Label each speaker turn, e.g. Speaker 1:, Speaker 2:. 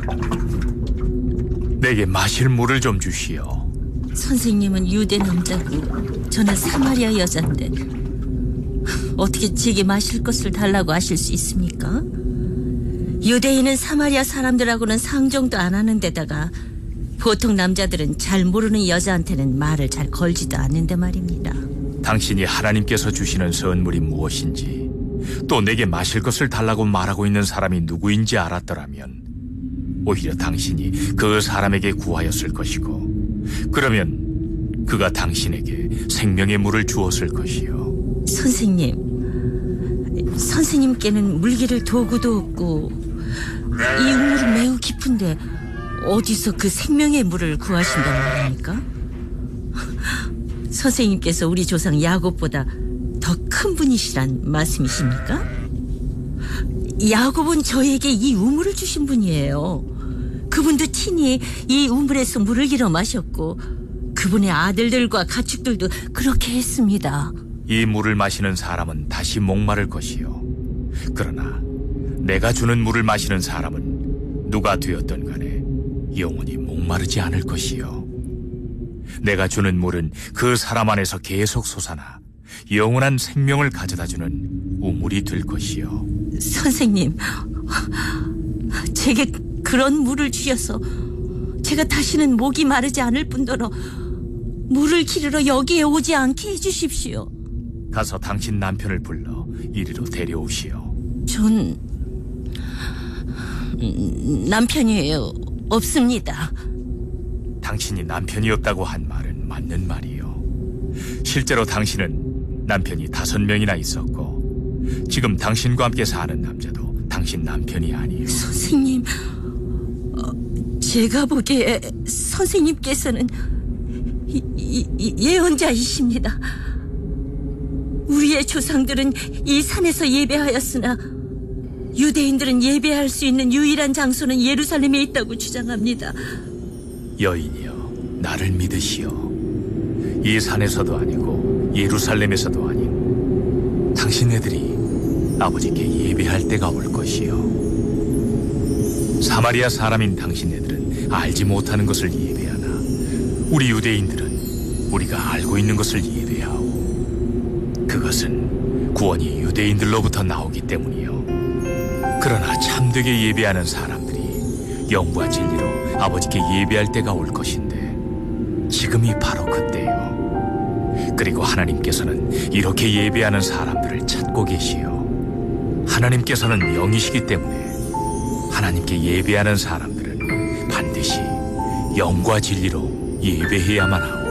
Speaker 1: 내게 마실 물을 좀 주시오.
Speaker 2: 선생님은 유대 남자고 저는 사마리아 여잔데 어떻게 제게 마실 것을 달라고 하실 수 있습니까? 유대인은 사마리아 사람들하고는 상종도 안 하는 데다가 보통 남자들은 잘 모르는 여자한테는 말을 잘 걸지도 않는데 말입니다.
Speaker 1: 당신이 하나님께서 주시는 선물이 무엇인지, 또 내게 마실 것을 달라고 말하고 있는 사람이 누구인지 알았더라면 오히려 당신이 그 사람에게 구하였을 것이고, 그러면 그가 당신에게 생명의 물을 주었을 것이요.
Speaker 2: 선생님께는 물기를 도구도 없고 이 우물은 매우 깊은데 어디서 그 생명의 물을 구하신다고 말합니까? 선생님께서 우리 조상 야곱보다 더 큰 분이시란 말씀이십니까? 야곱은 저에게 이 우물을 주신 분이에요. 그분도 친히 이 우물에서 물을 길어 마셨고 그분의 아들들과 가축들도 그렇게 했습니다.
Speaker 1: 이 물을 마시는 사람은 다시 목마를 것이요. 그러나 내가 주는 물을 마시는 사람은 누가 되었든 간에 영원히 목마르지 않을 것이요. 내가 주는 물은 그 사람 안에서 계속 솟아나 영원한 생명을 가져다주는 우물이 될 것이요.
Speaker 2: 선생님, 제게 그런 물을 주셔서 제가 다시는 목이 마르지 않을 뿐더러 물을 기르러 여기에 오지 않게 해주십시오.
Speaker 1: 가서 당신 남편을 불러 이리로 데려오시오.
Speaker 2: 전 남편이 없습니다.
Speaker 1: 당신이 남편이 없다고 한 말은 맞는 말이요. 실제로 당신은 남편이 5명이나 있었고 지금 당신과 함께 사는 남자도 당신 남편이 아니요.
Speaker 2: 선생님, 제가 보기에 선생님께서는 예언자이십니다. 우리의 조상들은 이 산에서 예배하였으나 유대인들은 예배할 수 있는 유일한 장소는 예루살렘에 있다고 주장합니다.
Speaker 1: 여인이여, 나를 믿으시오. 이 산에서도 아니고 예루살렘에서도 아닌 당신네들이 아버지께 예배할 때가 올 것이요. 사마리아 사람인 당신네들은 알지 못하는 것을 예배하나 우리 유대인들은 우리가 알고 있는 것을 예배하오. 그것은 구원이 유대인들로부터 나오기 때문이요. 그러나 참되게 예배하는 사람들이 영과 진리로 아버지께 예배할 때가 올 것인데 지금이 바로 그때요. 그리고 하나님께서는 이렇게 예배하는 사람들을 찾고 계시요. 하나님께서는 영이시기 때문에 하나님께 예배하는 사람들은 반드시 영과 진리로 예배해야만 하오.